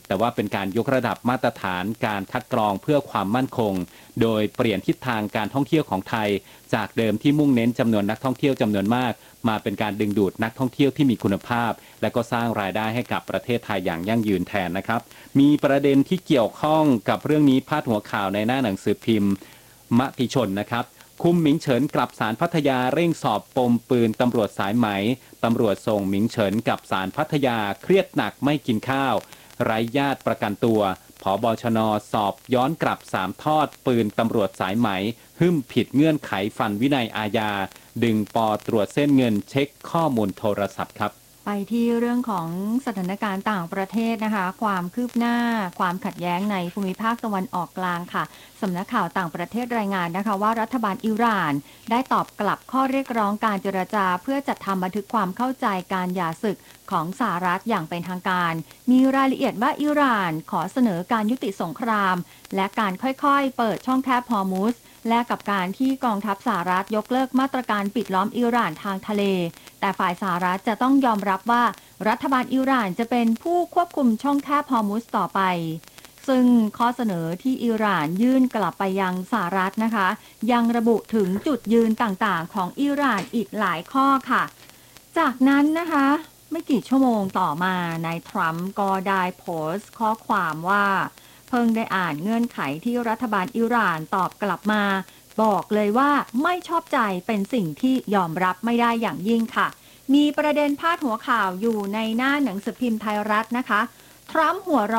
แต่ว่าเป็นการยกระดับมาตรฐานการคัดกรองเพื่อความมั่นคงโดยเปลี่ยนทิศทางการท่องเที่ยวของไทยจากเดิมที่มุ่งเน้นจำนวนนักท่องเที่ยวจำนวนมากมาเป็นการดึงดูดนักท่องเที่ยวที่มีคุณภาพและก็สร้างรายได้ให้กับประเทศไทยอย่างยั่งยืนแทนนะครับมีประเด็นที่เกี่ยวข้องกับเรื่องนี้พาดหัวข่าวในหน้าหนังสือพิมพ์มติชนนะครับคุมหมิงเฉินกลับศาลพัทยาเร่งสอบปมปืนตำรวจสายไหมตำรวจส่งหมิงเฉินกับศาลพัทยาเครียดหนักไม่กินข้าวไร้ญาติประกันตัวผบชน.สอบย้อนกลับ3ทอดปืนตำรวจสายไหมหึ่มผิดเงื่อนไขฟันวินัยอาญาดึงป.ตรวจเส้นเงินเช็คข้อมูลโทรศัพท์ครับไปที่เรื่องของสถานการณ์ต่างประเทศนะคะความคืบหน้าความขัดแย้งในภูมิภาคตะวันออกกลางค่ะสำนักข่าวต่างประเทศรายงานนะคะว่ารัฐบาลอิหร่านได้ตอบกลับข้อเรียกร้องการเจรจาเพื่อจัดทำบันทึกความเข้าใจการหย่าศึกของสหรัฐอย่างเป็นทางการมีรายละเอียดว่าอิหร่านขอเสนอการยุติสงครามและการค่อยๆเปิดช่องแคบฮอร์มุสและกับการที่กองทัพสหรัฐยกเลิกมาตรการปิดล้อมอิหร่านทางทะเลแต่ฝ่ายสหรัฐจะต้องยอมรับว่ารัฐบาลอิหร่านจะเป็นผู้ควบคุมช่องแคบฮอร์มุสต่อไปซึ่งข้อเสนอที่อิหร่านยื่นกลับไปยังสหรัฐนะคะยังระบุถึงจุดยืนต่างๆของอิหร่านอีกหลายข้อค่ะจากนั้นนะคะไม่กี่ชั่วโมงต่อมานายทรัมป์ก็ได้โพสต์ข้อความว่าเพิ่งได้อ่านเงื่อนไขที่รัฐบาลอิหร่านตอบกลับมาบอกเลยว่าไม่ชอบใจเป็นสิ่งที่ยอมรับไม่ได้อย่างยิ่งค่ะมีประเด็นพาดหัวข่าวอยู่ในหน้าหนังสือพิมพ์ไทยรัฐนะคะทรัมป์หัวเราะ